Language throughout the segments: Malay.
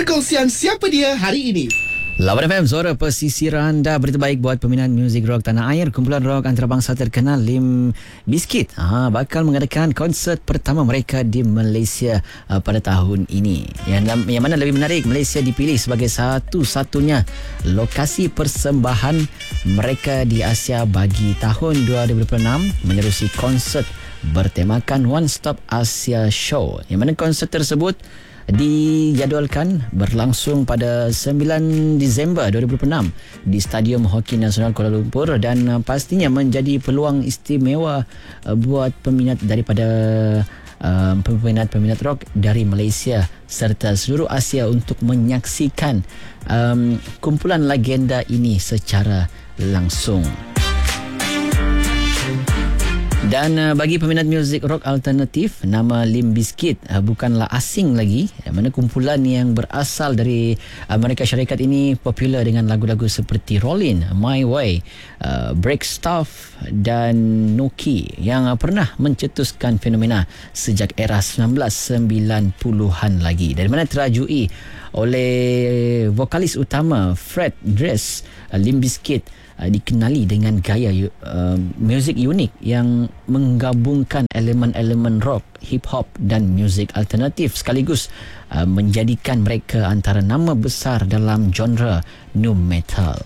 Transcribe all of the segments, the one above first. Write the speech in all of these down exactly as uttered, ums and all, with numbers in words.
Perkongsian siapa dia hari ini. Lawan F M, suara pesisir anda. Berita baik buat peminat muzik rock tanah air. Kumpulan rock antarabangsa terkenal Limp Bizkit ha, bakal mengadakan konsert pertama mereka di Malaysia uh, pada tahun ini. Yang, yang mana lebih menarik, Malaysia dipilih sebagai satu-satunya lokasi persembahan mereka di Asia bagi tahun dua ribu dua puluh enam menerusi konsert bertemakan One Stop Asia Show. Yang mana konsert tersebut dijadualkan berlangsung pada sembilan Disember dua ribu dua puluh enam di Stadium Hoki Nasional Kuala Lumpur dan uh, pastinya menjadi peluang istimewa uh, buat peminat daripada uh, peminat-peminat rock dari Malaysia serta seluruh Asia untuk menyaksikan um, kumpulan legenda ini secara langsung. Dan uh, bagi peminat muzik rock alternatif, nama Limp Bizkit uh, bukanlah asing lagi. Yang mana kumpulan yang berasal dari Amerika Syarikat ini popular dengan lagu-lagu seperti Rollin', My Way, uh, Break Stuff dan Noki yang uh, pernah mencetuskan fenomena sejak era sembilan belas sembilan puluhan lagi. Dari mana terajui oleh vokalis utama Fred Durst, uh, Limp Bizkit Uh, dikenali dengan gaya uh, muzik unik yang menggabungkan elemen-elemen rock, hip hop dan muzik alternatif sekaligus uh, menjadikan mereka antara nama besar dalam genre nu metal.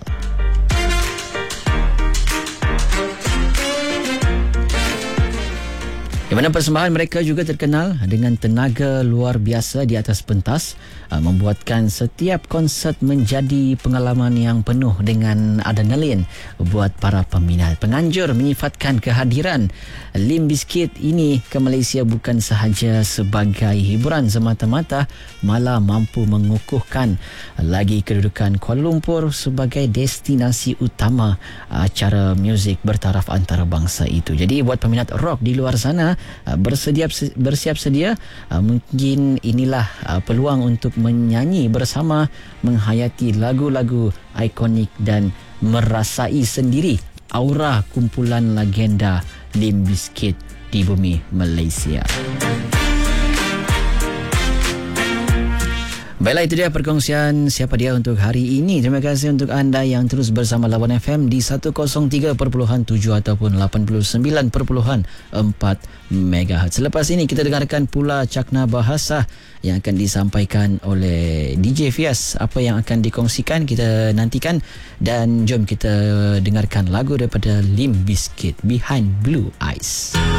Di mana persembahan mereka juga terkenal dengan tenaga luar biasa di atas pentas, uh, membuatkan setiap konsert menjadi pengalaman yang penuh dengan adrenalin buat para peminat. Penganjur menyifatkan kehadiran Limp Bizkit ini ke Malaysia bukan sahaja sebagai hiburan semata-mata, malah mampu mengukuhkan lagi kedudukan Kuala Lumpur sebagai destinasi utama acara muzik bertaraf antarabangsa itu. Jadi buat peminat rock di luar sana, bersedia bersiap sedia, mungkin inilah peluang untuk menyanyi bersama, menghayati lagu-lagu ikonik dan merasai sendiri aura kumpulan legenda Limp Bizkit di bumi Malaysia. Baiklah, itu dia perkongsian siapa dia untuk hari ini. Terima kasih untuk anda yang terus bersama Lawan F M di seratus tiga perpuluhan tujuh ataupun lapan puluh sembilan perpuluhan empat megahertz. Selepas ini kita dengarkan pula Cakna Bahasa yang akan disampaikan oleh D J Fias. Apa yang akan dikongsikan kita nantikan, dan jom kita dengarkan lagu daripada Limp Bizkit, Behind Blue Eyes.